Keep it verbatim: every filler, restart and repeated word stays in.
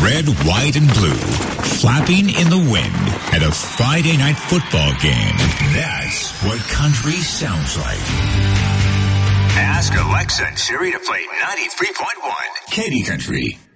red, white, and blue, flapping in the wind at a Friday night football game. That's what country sounds like. Ask Alexa and Siri to play ninety-three point one Katy Country.